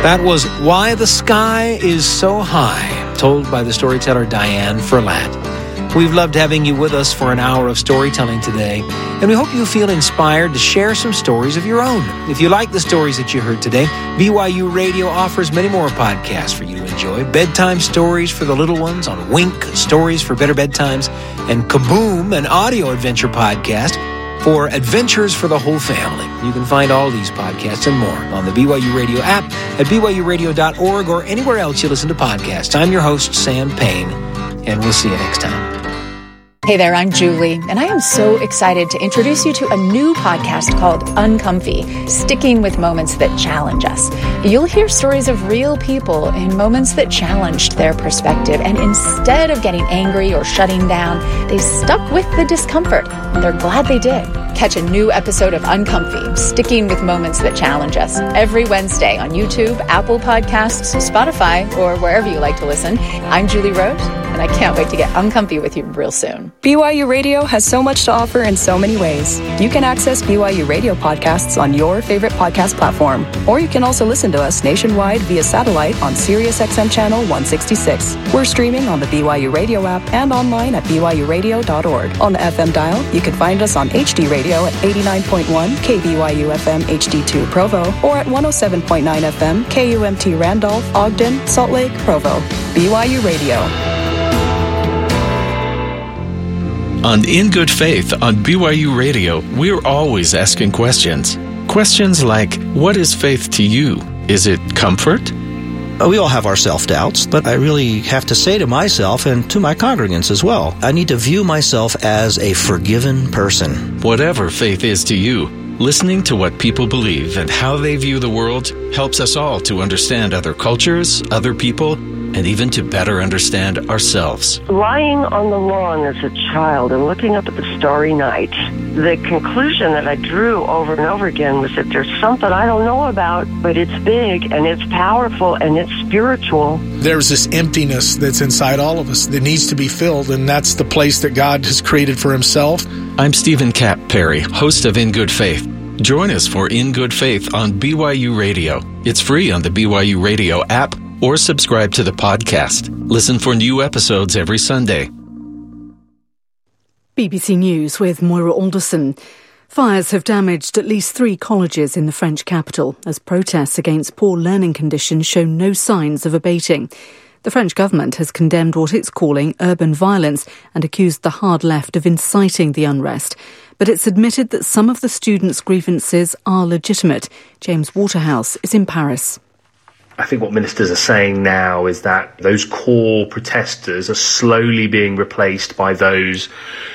That was Why the Sky is So High, told by the storyteller Diane Ferlat. We've loved having you with us for an hour of storytelling today, and we hope you feel inspired to share some stories of your own. If you like the stories that you heard today, BYU Radio offers many more podcasts for you to enjoy. Bedtime stories for the little ones on Wink, Stories for Better Bedtimes, and Kaboom, an audio adventure podcast for adventures for the whole family. You can find all these podcasts and more on the BYU Radio app at byuradio.org or anywhere else you listen to podcasts. I'm your host, Sam Payne, and we'll see you next time. Hey there, I'm Julie, and I am so excited to introduce you to a new podcast called Uncomfy, Sticking with Moments That Challenge Us. You'll hear stories of real people in moments that challenged their perspective, and instead of getting angry or shutting down, they stuck with the discomfort, and they're glad they did. Catch a new episode of Uncomfy, Sticking with Moments That Challenge Us, every Wednesday on YouTube, Apple Podcasts, Spotify, or wherever you like to listen. I'm Julie Rose, and I can't wait to get uncomfy with you real soon. BYU Radio has so much to offer in so many ways. You can access BYU Radio podcasts on your favorite podcast platform, or you can also listen to us nationwide via satellite on SiriusXM Channel 166. We're streaming on the BYU Radio app and online at byuradio.org. On the FM dial, you can find us on HD Radio at 89.1 KBYU FM HD2 Provo, or at 107.9 FM KUMT Randolph, Ogden, Salt Lake, Provo. BYU Radio. On In Good Faith on BYU Radio, we're always asking questions. Questions like, what is faith to you? Is it comfort? We all have our self-doubts, but I really have to say to myself and to my congregants as well, I need to view myself as a forgiven person. Whatever faith is to you, listening to what people believe and how they view the world helps us all to understand other cultures, other people, and even to better understand ourselves. Lying on the lawn as a child and looking up at the starry night, the conclusion that I drew over and over again was that there's something I don't know about, but it's big and it's powerful and it's spiritual. There's this emptiness that's inside all of us that needs to be filled, and that's the place that God has created for himself. I'm Stephen Cap Perry, host of In Good Faith. Join us for In Good Faith on BYU Radio. It's free on the BYU Radio app, or subscribe to the podcast. Listen for new episodes every Sunday. BBC News with Moira Alderson. Fires have damaged at least 3 colleges in the French capital as protests against poor learning conditions show no signs of abating. The French government has condemned what it's calling urban violence and accused the hard left of inciting the unrest. But it's admitted that some of the students' grievances are legitimate. James Waterhouse is in Paris. I think what ministers are saying now is that those core protesters are slowly being replaced by those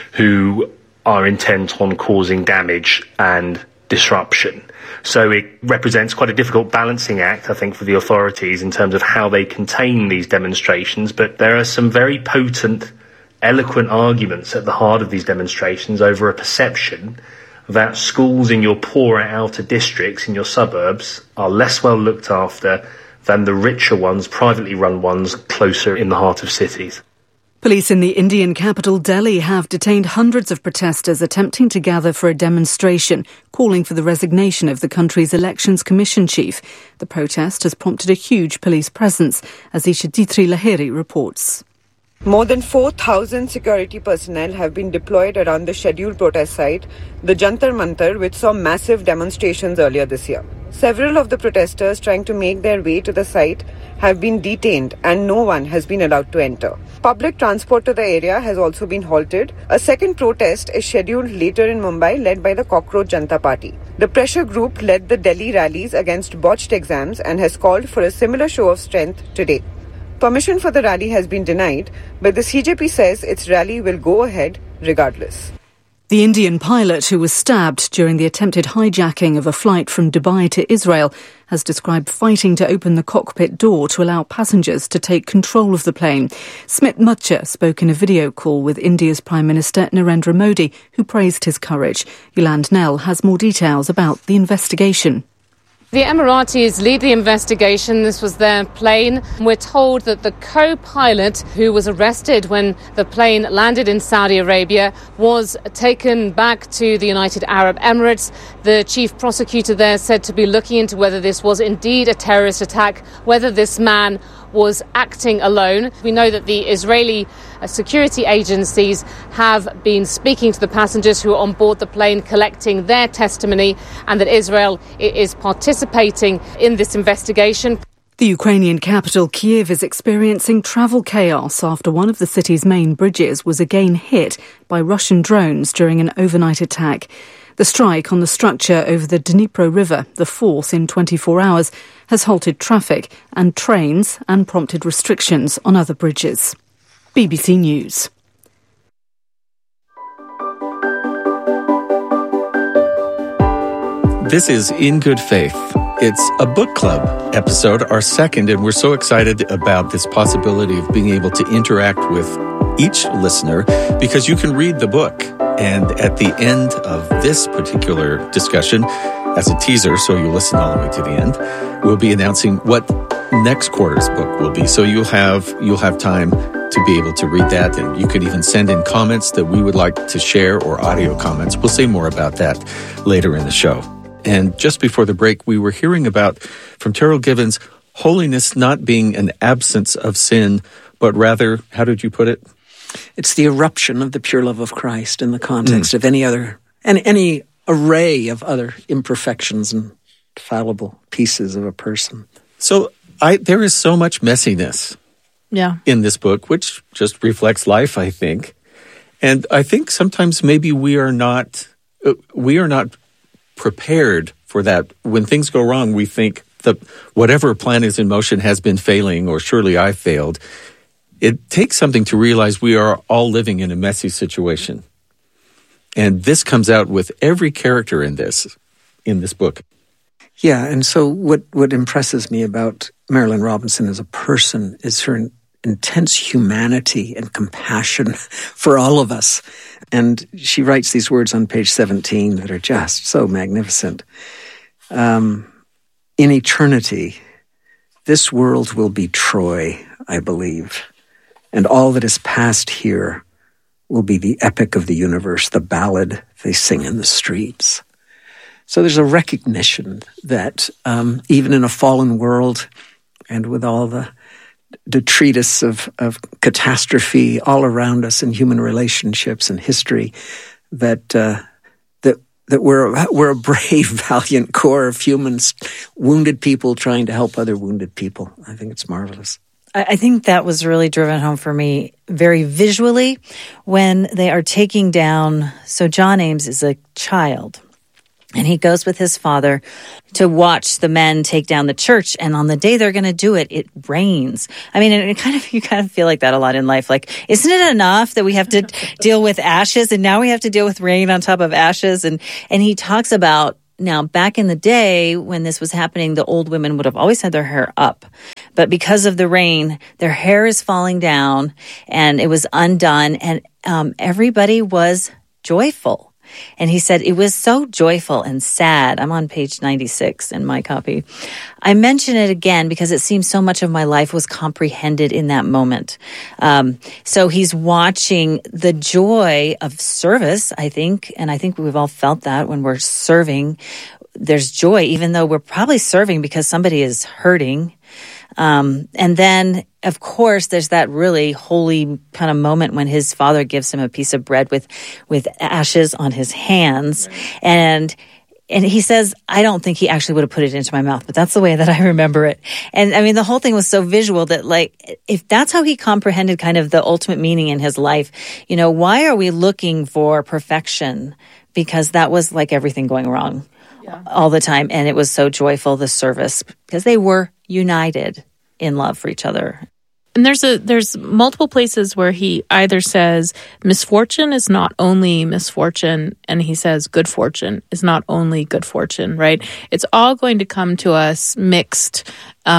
who are intent on causing damage and disruption. So it represents quite a difficult balancing act, I think, for the authorities in terms of how they contain these demonstrations. But there are some very potent, eloquent arguments at the heart of these demonstrations over a perception that schools in your poorer outer districts, in your suburbs, are less well looked after than the richer ones, privately run ones, closer in the heart of cities. Police in the Indian capital, Delhi, have detained hundreds of protesters attempting to gather for a demonstration calling for the resignation of the country's Elections Commission chief. The protest has prompted a huge police presence, as Ishaditri Lahiri reports. More than 4,000 security personnel have been deployed around the scheduled protest site, the Jantar Mantar, which saw massive demonstrations earlier this year. Several of the protesters trying to make their way to the site have been detained and no one has been allowed to enter. Public transport to the area has also been halted. A second protest is scheduled later in Mumbai, led by the Cockroach Janta Party. The pressure group led the Delhi rallies against botched exams and has called for a similar show of strength today. Permission for the rally has been denied, but the CJP says its rally will go ahead regardless. The Indian pilot who was stabbed during the attempted hijacking of a flight from Dubai to Israel has described fighting to open the cockpit door to allow passengers to take control of the plane. Smit Mutcher spoke in a video call with India's Prime Minister Narendra Modi, who praised his courage. Yolande Nell has more details about the investigation. The Emiratis lead the investigation. This was their plane. We're told that the co-pilot, who was arrested when the plane landed in Saudi Arabia, was taken back to the United Arab Emirates. The chief prosecutor there said to be looking into whether this was indeed a terrorist attack, whether this man was acting alone. We know that the Israeli security agencies have been speaking to the passengers who are on board the plane, collecting their testimony, and that Israel is participating in this investigation. The Ukrainian capital, Kyiv, is experiencing travel chaos after one of the city's main bridges was again hit by Russian drones during an overnight attack. The strike on the structure over the Dnipro River, the fourth in 24 hours, has halted traffic and trains and prompted restrictions on other bridges. BBC News. This is In Good Faith. It's a book club episode, our second, and we're so excited about this possibility of being able to interact with each listener because you can read the book. And at the end of this particular discussion, as a teaser, so you listen all the way to the end, we'll be announcing what next quarter's book will be. So you'll have time to be able to read that, and you can even send in comments that we would like to share or audio comments. We'll say more about that later in the show. And just before the break, we were hearing about, from Terryl Givens, holiness not being an absence of sin, but rather, how did you put it? It's the eruption of the pure love of Christ in the context of any other, and any array of other imperfections and fallible pieces of a person. So there is so much messiness in this book, which just reflects life, I think. And I think sometimes maybe we are not prepared for that. When things go wrong, we think that whatever plan is in motion has been failing, or surely I failed. It takes something to realize we are all living in a messy situation. And this comes out with every character in this book. Yeah, and so what impresses me about Marilynne Robinson as a person is her intense humanity and compassion for all of us. And she writes these words on page 17 that are just so magnificent. In eternity, this world will be Troy, I believe, and all that is past here will be the epic of the universe, the ballad they sing in the streets. So there's a recognition that even in a fallen world, and with all the detritus of catastrophe all around us in human relationships and history, that we're a brave, valiant core of humans, wounded people trying to help other wounded people. I think it's marvelous. I think that was really driven home for me very visually when they are taking down. So John Ames is a child, and he goes with his father to watch the men take down the church. And on the day they're going to do it, it rains. I mean, you kind of feel like that a lot in life. Like, isn't it enough that we have to deal with ashes, and now we have to deal with rain on top of ashes? And he talks about, now, back in the day when this was happening, the old women would have always had their hair up. But because of the rain, their hair is falling down, and it was undone, and everybody was joyful. And he said it was so joyful and sad. I'm on page 96 in my copy. I mention it again because it seems so much of my life was comprehended in that moment. So he's watching the joy of service, I think, and I think we've all felt that when we're serving. There's joy, even though we're probably serving because somebody is hurting. And then, of course, there's that really holy kind of moment when his father gives him a piece of bread with ashes on his hands. And he says, I don't think he actually would have put it into my mouth, but that's the way that I remember it. And I mean, the whole thing was so visual that, like, if that's how he comprehended kind of the ultimate meaning in his life, why are we looking for perfection? Because that was like everything going wrong all the time. And it was so joyful, the service, because they were united in love for each other. And there's multiple places where he either says misfortune is not only misfortune, and he says good fortune is not only good fortune, right? It's all going to come to us mixed,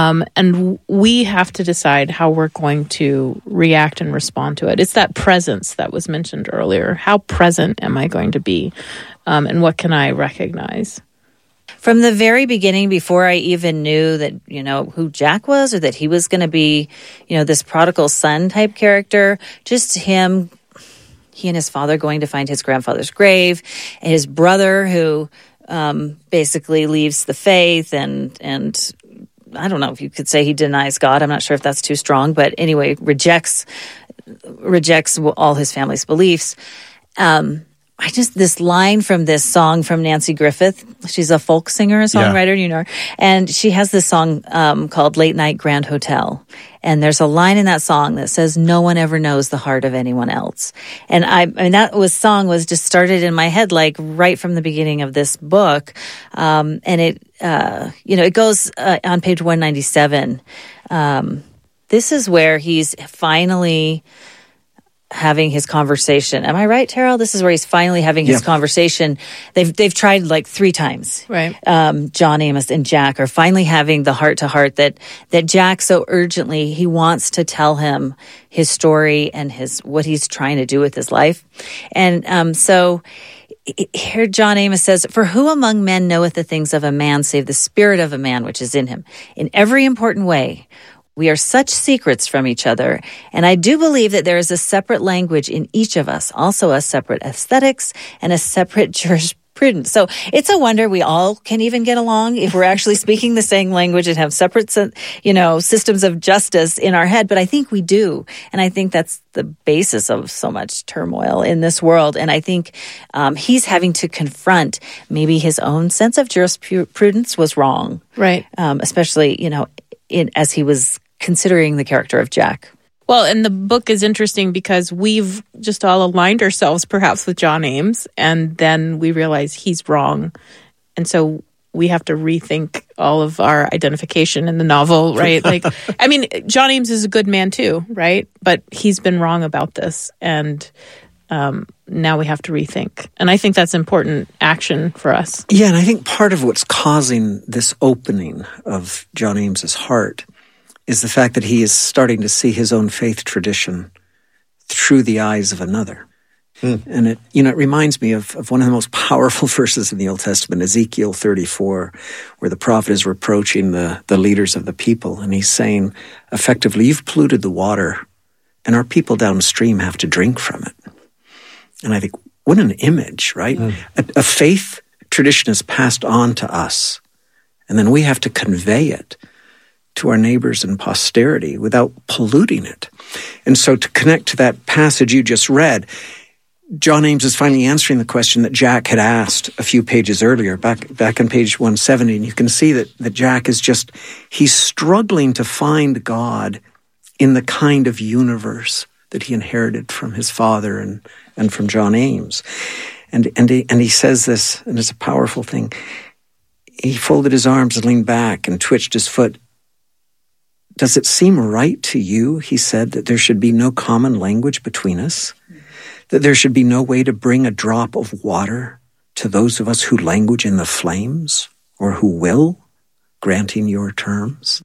and we have to decide how we're going to react and respond to it. It's that presence that was mentioned earlier. How present am I going to be, and what can I recognize? from the very beginning, before I even knew that, who Jack was or that he was going to be, this prodigal son type character, just he and his father going to find his grandfather's grave, and his brother who basically leaves the faith and I don't know if you could say he denies God. I'm not sure if that's too strong, but anyway, rejects all his family's beliefs. This line from this song from Nancy Griffith. She's a folk singer, a songwriter, and she has this song called Late Night Grand Hotel. And there's a line in that song that says, "No one ever knows the heart of anyone else." And song was just started in my head, like right from the beginning of this book. And it goes on page 197. This is where he's finally having his conversation. Am I right, Terrell? This is where he's finally having his conversation. They've tried like 3 times. Right. John Amos and Jack are finally having the heart-to-heart that Jack so urgently, he wants to tell him his story and what he's trying to do with his life. And so here John Amos says, "For who among men knoweth the things of a man save the spirit of a man which is in him? In every important way, we are such secrets from each other, and I do believe that there is a separate language in each of us, also a separate aesthetics and a separate jurisprudence." So it's a wonder we all can even get along if we're actually speaking the same language and have separate, systems of justice in our head. But I think we do, and I think that's the basis of so much turmoil in this world. And I think he's having to confront maybe his own sense of jurisprudence was wrong, right? Especially as he was considering the character of Jack. Well, and the book is interesting because we've just all aligned ourselves perhaps with John Ames, and then we realize he's wrong. And so we have to rethink all of our identification in the novel, right? John Ames is a good man too, right? But he's been wrong about this, and now we have to rethink. And I think that's important action for us. Yeah, and I think part of what's causing this opening of John Ames's heart is the fact that he is starting to see his own faith tradition through the eyes of another. And it reminds me of one of the most powerful verses in the Old Testament, Ezekiel 34, where the prophet is reproaching the leaders of the people. And he's saying, effectively, you've polluted the water, and our people downstream have to drink from it. And I think, what an image, right? A faith tradition is passed on to us, and then we have to convey it to our neighbors and posterity without polluting it. And so to connect to that passage you just read, John Ames is finally answering the question that Jack had asked a few pages earlier, back on page 170. And you can see that Jack is he's struggling to find God in the kind of universe that he inherited from his father and from John Ames. And he says this, and it's a powerful thing. He folded his arms and leaned back and twitched his foot. "Does it seem right to you," he said, "that there should be no common language between us? That there should be no way to bring a drop of water to those of us who language in the flames, or who will, granting your terms?"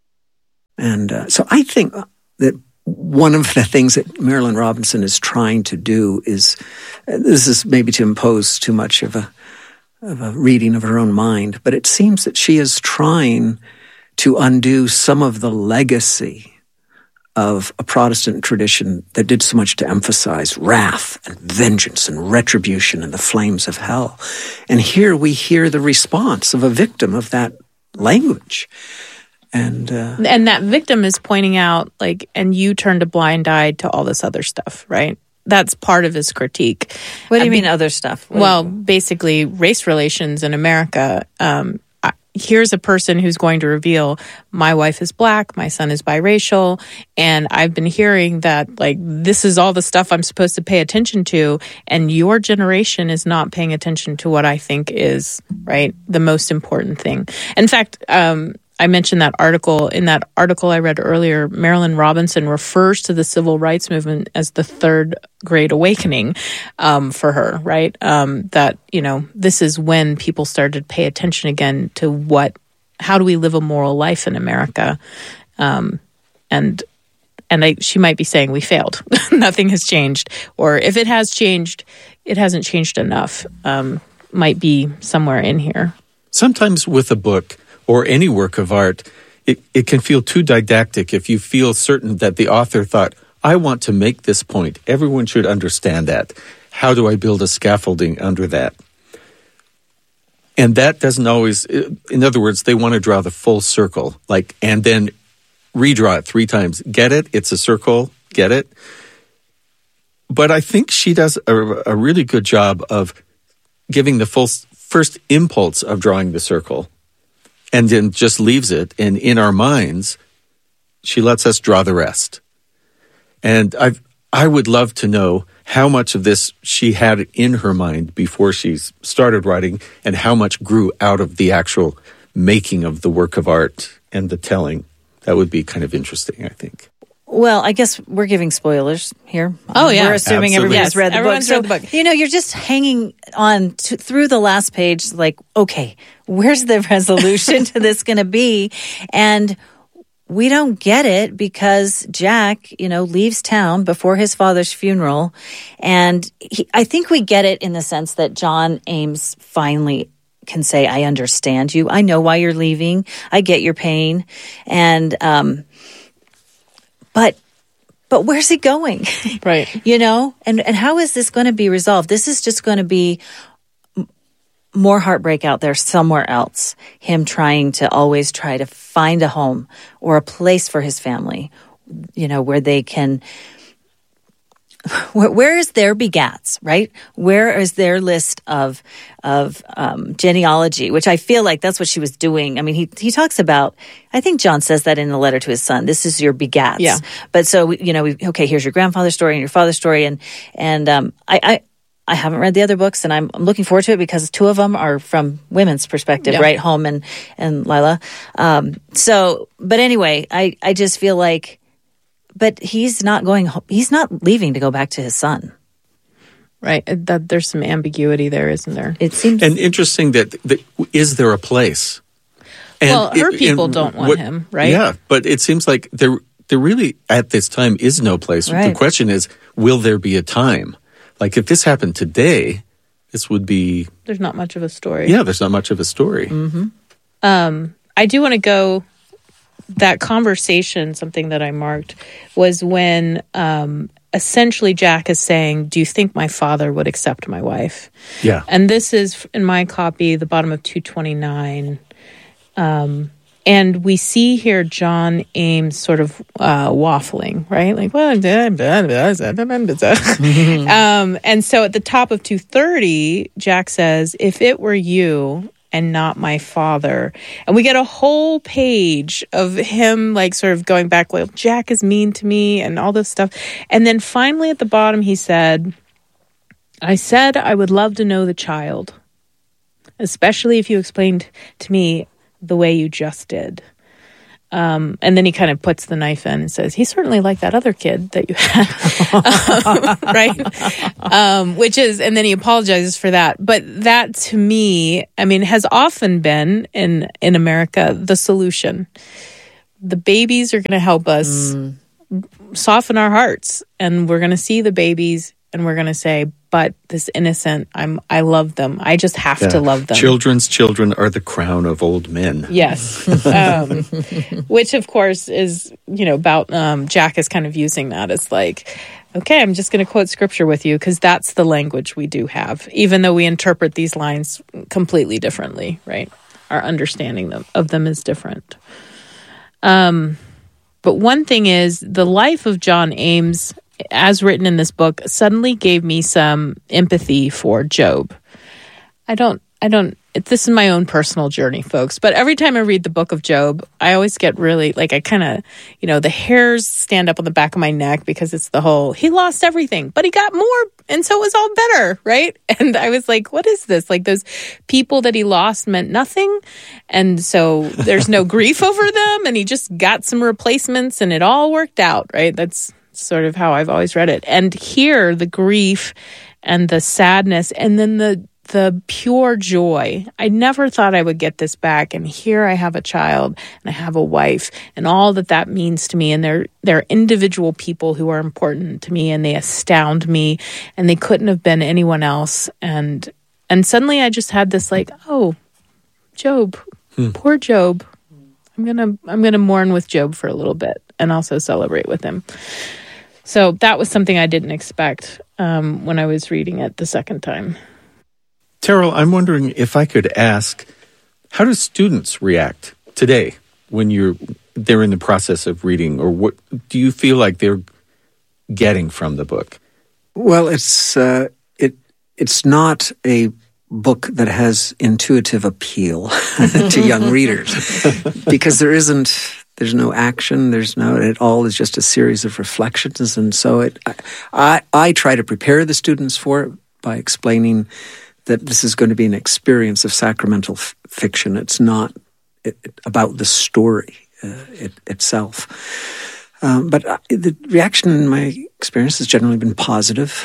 And so I think that one of the things that Marilynne Robinson is trying to do is, this is maybe to impose too much of a reading of her own mind, but it seems that she is trying to undo some of the legacy of a Protestant tradition that did so much to emphasize wrath and vengeance and retribution and the flames of hell. And here we hear the response of a victim of that language. And that victim is pointing out, and you turned a blind eye to all this other stuff, right? That's part of his critique. What do you mean other stuff? Basically race relations in America. Here's a person who's going to reveal, my wife is black, my son is biracial, and I've been hearing that, this is all the stuff I'm supposed to pay attention to, and your generation is not paying attention to what I think is, right, the most important thing. In fact, I mentioned that article. In that article I read earlier, Marilynne Robinson refers to the civil rights movement as the third great awakening for her, right? That, this is when people started to pay attention again to how do we live a moral life in America? She might be saying we failed. Nothing has changed. Or if it has changed, it hasn't changed enough. Might be somewhere in here. sometimes with a book or any work of art, it can feel too didactic if you feel certain that the author thought, I want to make this point. Everyone should understand that. How do I build a scaffolding under that? And that doesn't always, in other words, they want to draw the full circle, and then redraw it 3 times. Get it? It's a circle. Get it? But I think she does a really good job of giving the first impulse of drawing the circle and then just leaves it. And in our minds, she lets us draw the rest. And I would love to know how much of this she had in her mind before she started writing and how much grew out of the actual making of the work of art and the telling. That would be kind of interesting, I think. Well, I guess we're giving spoilers here. Oh, yeah. We're assuming everybody's read the book. Everyone's read the book. You're just hanging on through the last page okay, where's the resolution to this going to be? And we don't get it because Jack, leaves town before his father's funeral. And I think we get it in the sense that John Ames finally can say, I understand you. I know why you're leaving. I get your pain. And, but where's he going? Right. And how is this going to be resolved? This is just going to be more heartbreak out there somewhere else. Him trying to always try to find a home or a place for his family, where they can, where is their begats, right? Where is their list of genealogy, which I feel like that's what she was doing. I mean, he talks about, I think John says that in the letter to his son, this is your begats. Yeah. But so, okay, here's your grandfather's story and your father's story. And I haven't read the other books, and I'm looking forward to it because 2 of them are from women's perspective, right? Home and Lila. But anyway, I just feel like, but he's not leaving to go back to his son. Right. That there's some ambiguity there, isn't there? It seems. And interesting that is there a place? And her people don't want him, right? Yeah, but it seems like there really, at this time, is no place. Right. The question is, will there be a time? Like, if this happened today, this would be... There's not much of a story. Yeah, there's not much of a story. Mm-hmm. I do want to go... That conversation, something that I marked, was when essentially Jack is saying, do you think my father would accept my wife? Yeah. And this is, in my copy, the bottom of 229. And we see here John Ames sort of waffling, right? Like, well, and so at the top of 230, Jack says, if it were you and not my father. And we get a whole page of him sort of going back, well, Jack is mean to me and all this stuff. And then finally at the bottom, he said, I said I would love to know the child, especially if you explained to me the way you just did. And then he kind of puts the knife in and says, he's certainly like that other kid that you had. Right? Which is, and then he apologizes for that. But that to me, has often been in America, the solution. The babies are going to help us soften our hearts, and we're going to see the babies and we're going to say, but this innocent, I love them. I just have to love them. Children's children are the crown of old men. Yes. Which, of course, is, about Jack is kind of using that as okay, I'm just going to quote scripture with you because that's the language we do have, even though we interpret these lines completely differently, right? Our understanding of them is different. But one thing is, the life of John Ames, as written in this book, suddenly gave me some empathy for Job. This is my own personal journey, folks, but every time I read the book of Job, I always get really, I kind of, the hairs stand up on the back of my neck because it's the whole, he lost everything, but he got more, and so it was all better, right? And I was like, what is this? Those people that he lost meant nothing, and so there's no grief over them, and he just got some replacements, and it all worked out, right? That's sort of how I've always read it. And here, the grief and the sadness, and then the pure joy. I never thought I would get this back, and here I have a child, and I have a wife, and all that means to me, and they're individual people who are important to me, and they astound me, and they couldn't have been anyone else. And suddenly I just had this Job. Poor Job. I'm gonna mourn with Job for a little bit and also celebrate with him. So that was something I didn't expect when I was reading it the second time. Terryl, I'm wondering if I could ask, how do students react today when they're in the process of reading, or what do you feel like they're getting from the book? Well, it's not a book that has intuitive appeal to young readers because there's no action, it all is just a series of reflections, and so I try to prepare the students for it by explaining that this is going to be an experience of sacramental fiction. It's not about the story itself. But the reaction in my experience has generally been positive.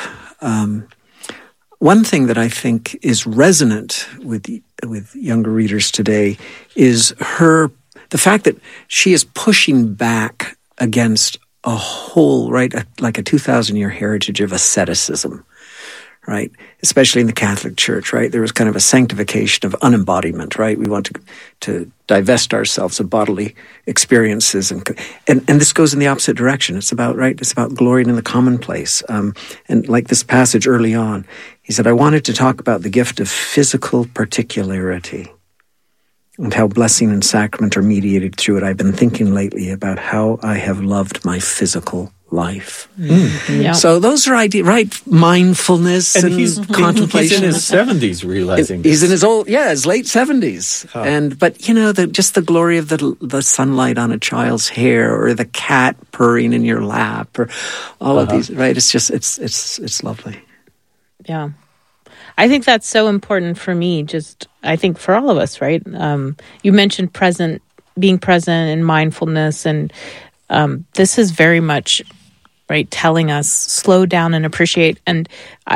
One thing that I think is resonant with younger readers today is the fact that she is pushing back against a whole, like a 2,000-year heritage of asceticism, right? Especially in the Catholic Church, right? There was kind of a sanctification of unembodiment, right? We want to divest ourselves of bodily experiences, and this goes in the opposite direction. It's about glorying in the commonplace. And like this passage early on, he said, I wanted to talk about the gift of physical particularity and how blessing and sacrament are mediated through it. I've been thinking lately about how I have loved my physical life. Yeah. So those are ideas, right? Mindfulness and contemplation. He's in his 70s realizing he's in his late 70s. Oh. But just the glory of the sunlight on a child's hair, or the cat purring in your lap, or all of these, right? It's just, it's lovely. Yeah. I think that's so important for me, I think for all of us, right? You mentioned being present and mindfulness, and this is very much, right, telling us slow down and appreciate. And,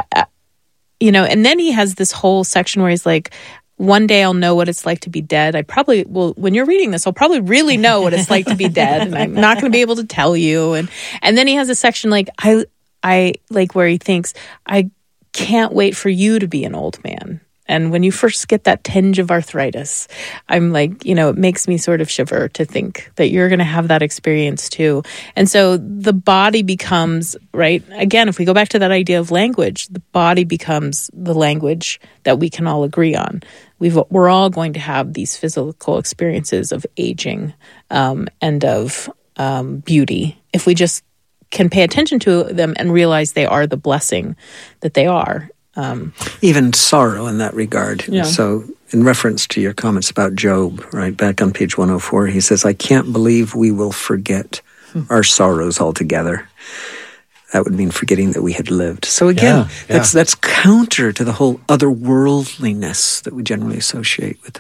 and then he has this whole section where he's like, one day I'll know what it's like to be dead. I probably will, when you're reading this, I'll probably really know what it's like to be dead, and I'm not going to be able to tell you. And then he has a section like, I like where he thinks, I can't wait for you to be an old man. And when you first get that tinge of arthritis, I'm like, it makes me sort of shiver to think that you're going to have that experience too. And so the body becomes, right, again, if we go back to that idea of language, the body becomes the language that we can all agree on. We're all going to have these physical experiences of aging and of beauty if we just can pay attention to them and realize they are the blessing that they are. Even sorrow in that regard. Yeah. So in reference to your comments about Job, right, back on page 104, he says, I can't believe we will forget our sorrows altogether. That would mean forgetting that we had lived. So again, that's counter to the whole otherworldliness that we generally associate with.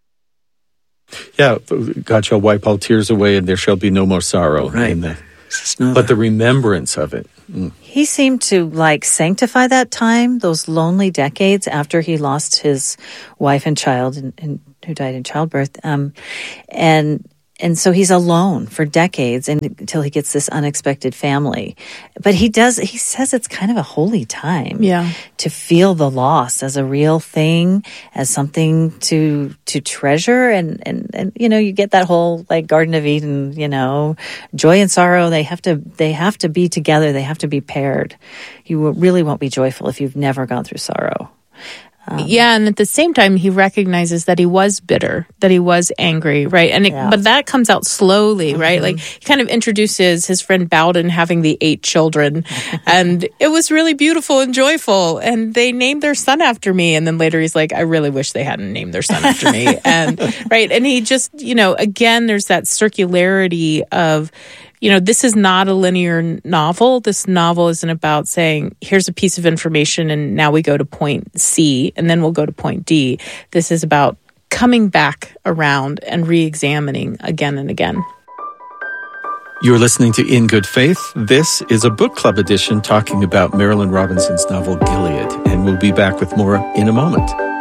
Yeah, God shall wipe all tears away, and there shall be no more sorrow. Right. But the remembrance of it. He seemed to sanctify that time, those lonely decades after he lost his wife and child, and who died in childbirth. And so he's alone for decades until he gets this unexpected family. But he says it's kind of a holy time to feel the loss as a real thing, as something to treasure. And you get that whole Garden of Eden, joy and sorrow, they have to be together. They have to be paired. You really won't be joyful if you've never gone through sorrow. And at the same time, he recognizes that he was bitter, that he was angry, right? But that comes out slowly, right? Like, he kind of introduces his friend Bowden having the 8 children, and it was really beautiful and joyful, and they named their son after me. And then later he's like, I really wish they hadn't named their son after me. And right, and he just, again, there's that circularity of, this is not a linear novel. This novel isn't about saying, here's a piece of information and now we go to point C and then we'll go to point D. This is about coming back around and re-examining again and again. You're listening to In Good Faith. This is a book club edition talking about Marilynne Robinson's novel Gilead, and we'll be back with more in a moment.